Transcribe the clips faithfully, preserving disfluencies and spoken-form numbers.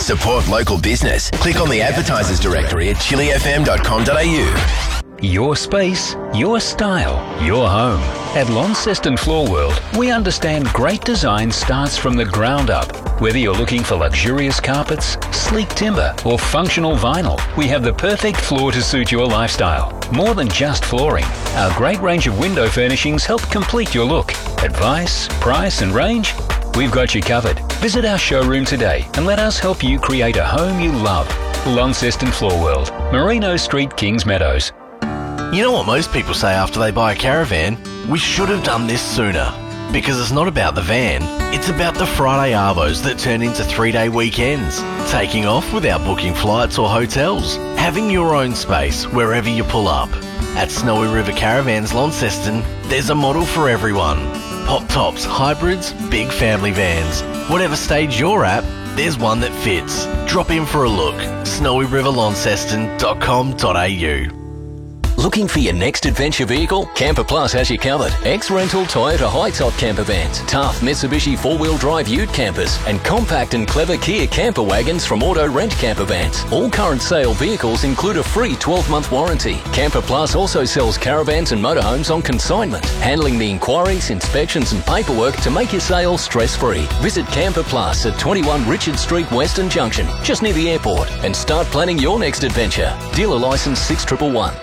Support local business. Click on the advertisers directory at chili f m dot com dot a u. Your space, your style, your home. At Launceston Floor World, we understand great design starts from the ground up. Whether you're looking for luxurious carpets, sleek timber, or functional vinyl, we have the perfect floor to suit your lifestyle. More than just flooring, our great range of window furnishings help complete your look. Advice, price, and range? We've got you covered. Visit our showroom today and let us help you create a home you love. Launceston Floor World, Merino Street, Kings Meadows. You know what most people say after they buy a caravan? We should have done this sooner. Because it's not about the van, it's about the Friday arvos that turn into three-day weekends. Taking off without booking flights or hotels. Having your own space wherever you pull up. At Snowy River Caravans Launceston, there's a model for everyone. Pop tops, hybrids, big family vans. Whatever stage you're at, there's one that fits. Drop in for a look. snowy river launceston dot com dot a u. Looking for your next adventure vehicle? Camper Plus has you covered. Ex-rental Toyota high-top camper vans, tough Mitsubishi four-wheel drive ute campers, and compact and clever Kia camper wagons from Auto Rent Camper Vans. All current sale vehicles include a free twelve-month warranty. Camper Plus also sells caravans and motorhomes on consignment, handling the inquiries, inspections and paperwork to make your sale stress-free. Visit Camper Plus at twenty-one Richard Street, Western Junction, just near the airport, and start planning your next adventure. Dealer licence six one one one.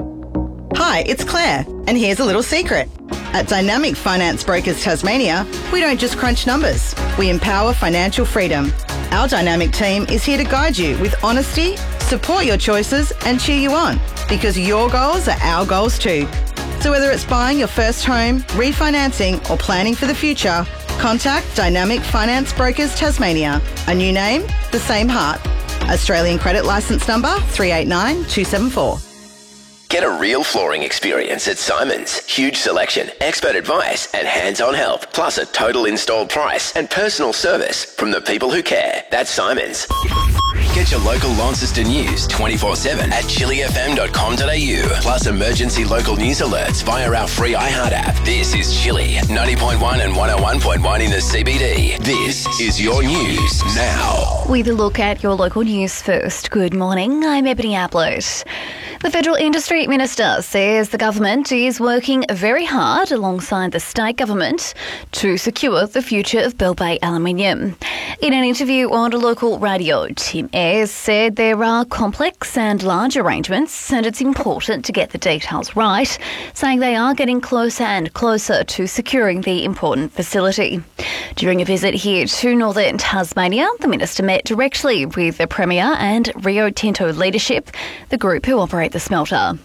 Hi, it's Claire, and here's a little secret. At Dynamic Finance Brokers Tasmania, we don't just crunch numbers, we empower financial freedom. Our dynamic team is here to guide you with honesty, support your choices and cheer you on, because your goals are our goals too. So whether it's buying your first home, refinancing or planning for the future, contact Dynamic Finance Brokers Tasmania. A new name, the same heart. Australian credit licence number three eight nine two seven four. Get a real flooring experience at Simon's. Huge selection, expert advice and hands-on help, plus a total install price and personal service from the people who care. That's Simon's. Get your local Launceston news twenty-four seven at chili f m dot com dot a u, plus emergency local news alerts via our free iHeart app. This is Chili, ninety point one and one oh one point one in the C B D. This is your news now. With a look at your local news first. Good morning, I'm Ebony Ablett. The Federal Industry Minister says the government is working very hard alongside the state government to secure the future of Bell Bay Aluminium. In an interview on a local radio, Tim Ayres said there are complex and large arrangements and it's important to get the details right, saying they are getting closer and closer to securing the important facility. During a visit here to northern Tasmania, the minister met directly with the Premier and Rio Tinto leadership, the group who operate the smelter.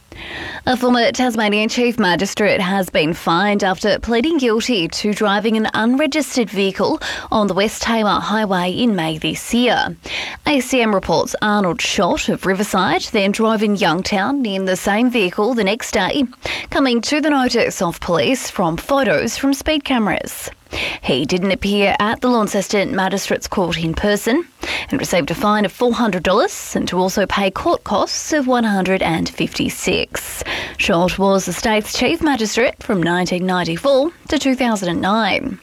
A former Tasmanian Chief Magistrate has been fined after pleading guilty to driving an unregistered vehicle on the West Tamar Highway in May this year. A C M reports Arnold Schott of Riverside then drove in Youngtown in the same vehicle the next day, coming to the notice of police from photos from speed cameras. He didn't appear at the Launceston Magistrates Court in person and received a fine of four hundred dollars and to also pay court costs of one hundred fifty-six dollars. Schott was the state's chief magistrate from nineteen ninety-four to two thousand nine.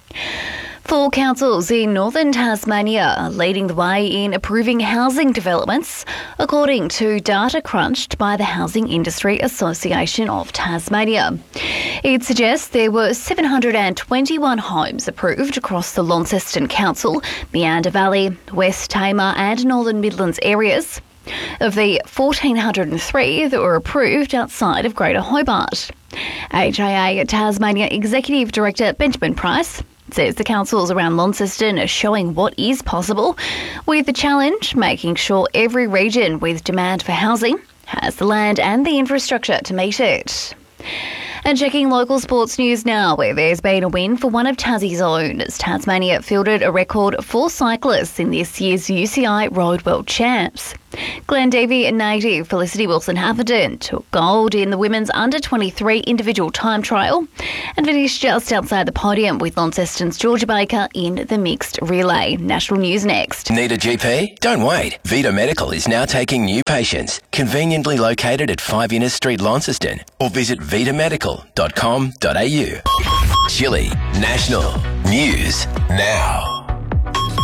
Four councils in northern Tasmania are leading the way in approving housing developments, according to data crunched by the Housing Industry Association of Tasmania. It suggests there were seven hundred twenty-one homes approved across the Launceston Council, Meander Valley, West Tamar and Northern Midlands areas. Of the one thousand four hundred three that were approved outside of Greater Hobart. H I A Tasmania Executive Director Benjamin Price says the councils around Launceston are showing what is possible, with the challenge making sure every region with demand for housing has the land and the infrastructure to meet it. And checking local sports news now, where there's been a win for one of Tassie's own, as Tasmania fielded a record four cyclists in this year's U C I Road World Champs. Glendive native Felicity Wilson-Hafferton took gold in the women's under twenty-three individual time trial and finished just outside the podium with Launceston's Georgia Baker in the mixed relay. National news next. Need a G P? Don't wait. Vita Medical is now taking new patients, conveniently located at five Innes Street, Launceston, or visit vita medical dot com dot a u. Chili National News Now.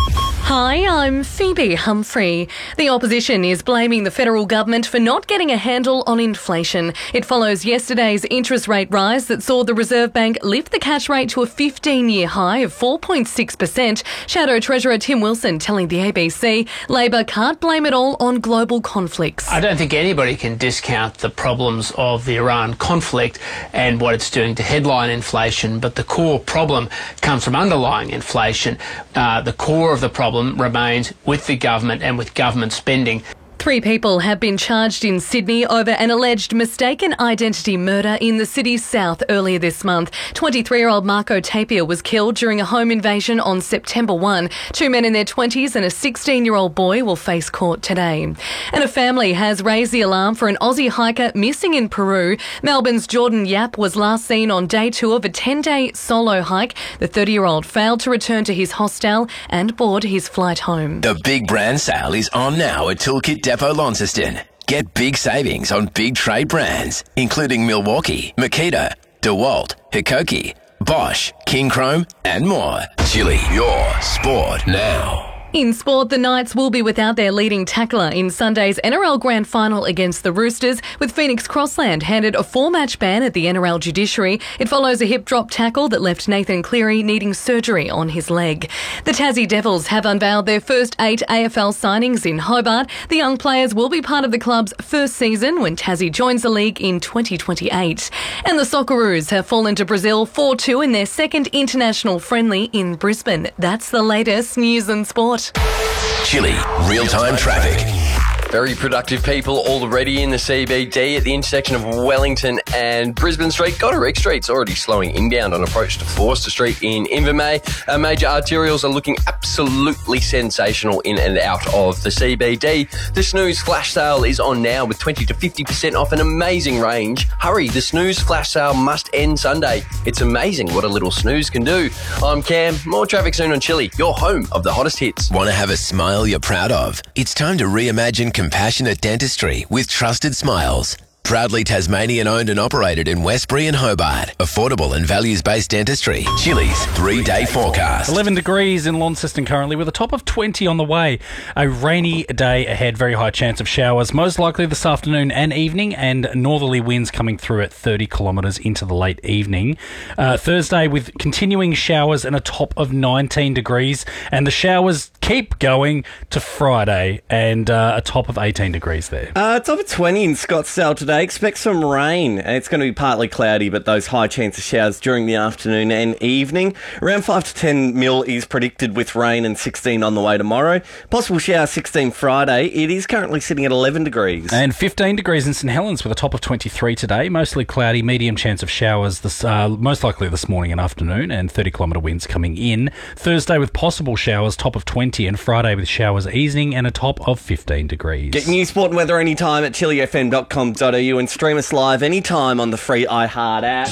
Hi, I'm Phoebe Humphrey. The opposition is blaming the federal government for not getting a handle on inflation. It follows yesterday's interest rate rise that saw the Reserve Bank lift the cash rate to a fifteen-year high of four point six percent. Shadow Treasurer Tim Wilson telling the A B C Labor can't blame it all on global conflicts. I don't think anybody can discount the problems of the Iran conflict and what it's doing to headline inflation, but the core problem comes from underlying inflation. Uh, the core of the problem remains with the government and with government spending. Three people have been charged in Sydney over an alleged mistaken identity murder in the city's south earlier this month. twenty-three-year-old Marco Tapia was killed during a home invasion on September first. Two men in their twenties and a sixteen-year-old boy will face court today. And a family has raised the alarm for an Aussie hiker missing in Peru. Melbourne's Jordan Yap was last seen on day two of a ten-day solo hike. The thirty-year-old failed to return to his hostel and board his flight home. The big brand sale is on now at Toolkit Depot Launceston. Get big savings on big trade brands, including Milwaukee, Makita, DeWalt, Hikoki, Bosch, King Chrome, and more. Chili, your sport now. In sport, the Knights will be without their leading tackler in Sunday's N R L Grand Final against the Roosters, with Phoenix Crossland handed a four-match ban at the N R L judiciary. It follows a hip-drop tackle that left Nathan Cleary needing surgery on his leg. The Tassie Devils have unveiled their first eight A F L signings in Hobart. The young players will be part of the club's first season when Tassie joins the league in twenty twenty-eight. And the Socceroos have fallen to Brazil four two in their second international friendly in Brisbane. That's the latest news and sport. Chili, real-time traffic. Very productive people already in the C B D at the intersection of Wellington and Brisbane Street. Goderich Street's already slowing inbound on approach to Forster Street in Invermay. Our major arterials are looking absolutely sensational in and out of the C B D. The Snooze flash sale is on now with twenty to fifty percent off an amazing range. Hurry, the Snooze flash sale must end Sunday. It's amazing what a little snooze can do. I'm Cam. More traffic soon on Chili, your home of the hottest hits. Want to have a smile you're proud of? It's time to reimagine compassionate dentistry with Trusted Smiles. Proudly Tasmanian owned and operated in Westbury and Hobart. Affordable and values-based dentistry. Chili's three-day forecast. eleven degrees in Launceston currently with a top of twenty on the way. A rainy day ahead, very high chance of showers, most likely this afternoon and evening, and northerly winds coming through at thirty kilometres into the late evening. Uh, Thursday with continuing showers and a top of nineteen degrees, and the showers keep going to Friday and uh, a top of eighteen degrees there. Uh, top of twenty in Scottsdale today. Expect some rain. It's going to be partly cloudy, but those high chance of showers during the afternoon and evening. Around five to ten mil is predicted with rain and sixteen on the way tomorrow. Possible shower sixteen Friday. It is currently sitting at eleven degrees. And fifteen degrees in St Helens with a top of twenty-three today. Mostly cloudy, medium chance of showers this uh, most likely this morning and afternoon, and thirty kilometre winds coming in. Thursday with possible showers, top of twenty, and Friday with showers easing and a top of fifteen degrees. Get news, sport and weather anytime at chili f m dot com dot a u and stream us live anytime on the free iHeart app.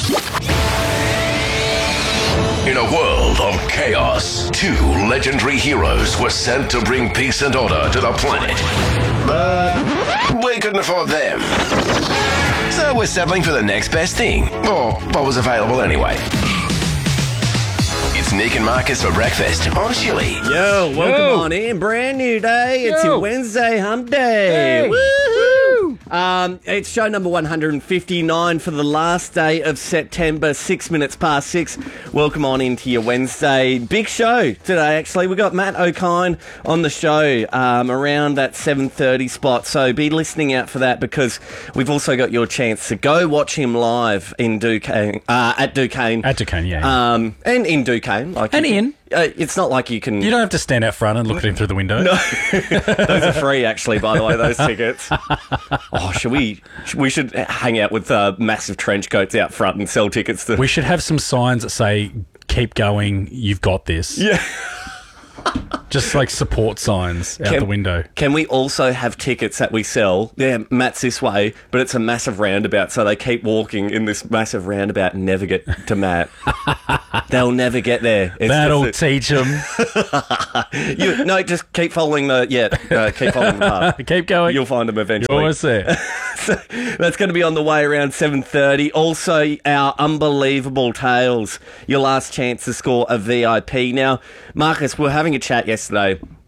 In a world of chaos, two legendary heroes were sent to bring peace and order to the planet. But we couldn't afford them. So we're settling for the next best thing, or what was available anyway. It's Nick and Marcus for breakfast on Chili. Yo, welcome Yo. on in. Brand new day. It's Yo. your Wednesday hump day. Hey. Woohoo! Um, it's show number one hundred fifty-nine for the last day of September, six minutes past six. Welcome on into your Wednesday. Big show today, actually. We got Matt O'Kine on the show um, around that seven thirty spot, so be listening out for that because we've also got your chance to go watch him live in Duquesne, uh, at Duquesne. At Duquesne, yeah. Um, and in Duquesne. Like And you can- in. Uh, it's not like you can... You don't have to stand out front and look at him through the window. No, those are free, actually, by the way, those tickets. Oh, should we... We should hang out with uh, massive trench coats out front and sell tickets to... We should have some signs that say, keep going, you've got this. Yeah. Just like support signs out Can- the window. Can we also have tickets that we sell? Yeah, Matt's this way, but it's a massive roundabout, so they keep walking in this massive roundabout and never get to Matt. They'll never get there. It's That'll just teach them. a- you, no, just keep following the... Yeah, uh, keep following the path. Keep going. You'll find them eventually. You're almost there. So that's going to be on the way around seven thirty. Also, our Unbelievable Tales, your last chance to score a V I P. Now, Marcus, we were having a chat yesterday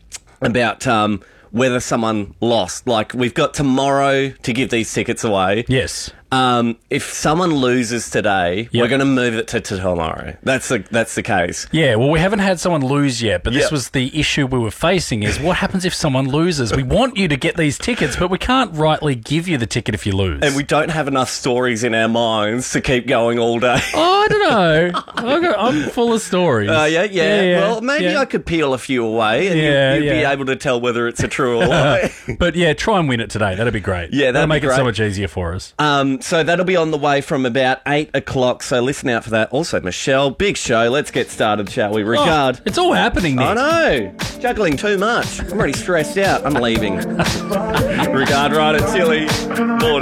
about um, whether someone lost. Like, we've got tomorrow to give these tickets away. Yes. Um, if someone loses today, Yep. we're going to move it to, to tomorrow. That's the that's the case. Yeah, well, we haven't had someone lose yet, but this Yep. was the issue we were facing is what happens if someone loses? We want you to get these tickets, but we can't rightly give you the ticket if you lose. And we don't have enough stories in our minds to keep going all day. Oh, I don't know. I've got- I'm full of stories. Oh, yeah, yeah, Yeah, yeah, Well, maybe yeah. I could peel a few away and Yeah, you'd, you'd be yeah. able to tell whether it's a true or lie. But yeah, try and win it today. That'd be great. Yeah, that'd That'll be make it great. so much easier for us. Um, so that'll be on the way from about eight o'clock, so listen out for that. Also, Michelle, big show. Let's get started, shall we? Regard. Oh, it's all happening, Nick. I know. Juggling too much. I'm already stressed out. I'm leaving. Regard right at Tilly. Morning.